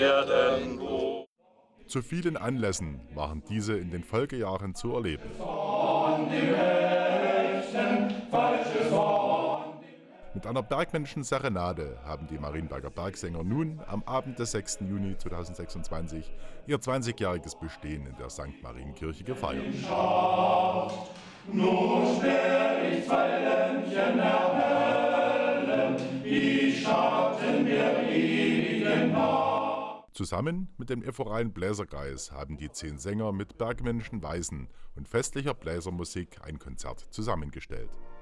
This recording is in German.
werden groß. Zu vielen Anlässen waren diese in den Folgejahren zu erleben. Mit einer bergmännischen Serenade haben die Marienberger Bergsänger nun am Abend des 6. Juni 2026 ihr 20-jähriges Bestehen in der St. Marienkirche gefeiert. Nun sperr ich zwei Lämpchen erhellen, die Schatten der ewigen Nacht. Zusammen mit dem Ephoralen Bläserkreis haben die 10 Sänger mit bergmännischen Weisen und festlicher Bläsermusik ein Konzert zusammengestellt.